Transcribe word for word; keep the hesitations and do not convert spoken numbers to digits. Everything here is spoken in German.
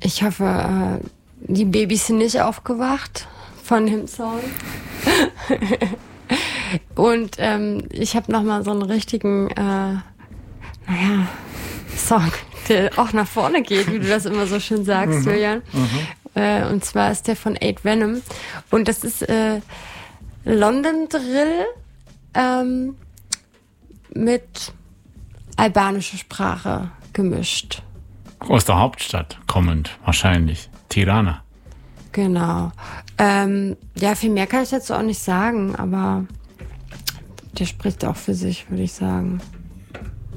Ich hoffe, äh, die Babys sind nicht aufgewacht von dem Song. Und ähm, ich habe nochmal so einen richtigen, äh, naja, Song, der auch nach vorne geht, wie du das immer so schön sagst, mhm. Julian. Mhm. Äh, und zwar ist der von Eight Venom. Und das ist äh, London Drill ähm, mit albanischer Sprache gemischt. Aus der Hauptstadt kommend, wahrscheinlich. Tirana. Genau. Ähm, ja, viel mehr kann ich dazu auch nicht sagen, aber der spricht auch für sich, würde ich sagen.